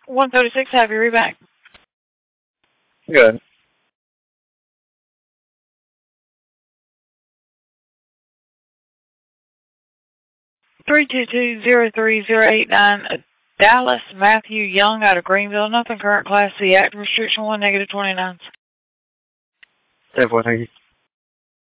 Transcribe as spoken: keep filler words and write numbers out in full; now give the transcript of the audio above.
one thirty-six, have you read back? Good. three two two, zero three zero eight nine, Dallas Matthew Young out of Greenville. Nothing current class C. Active restriction one, negative twenty-nine. ten four, thank you.